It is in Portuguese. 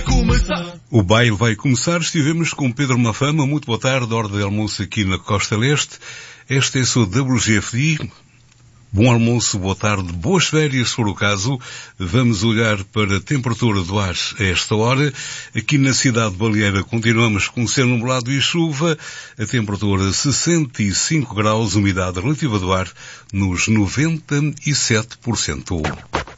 vai começar. O baile vai começar. Estivemos com Pedro Mafama. Muito boa tarde, hora de almoço aqui na Costa Leste. Esta é a sua WGFD. Bom almoço, boa tarde, boas férias, se for o caso. Vamos olhar para a temperatura do ar a esta hora. Aqui na cidade de Baleeira continuamos com céu nublado e chuva. A temperatura 65 graus, umidade relativa do ar nos 97%.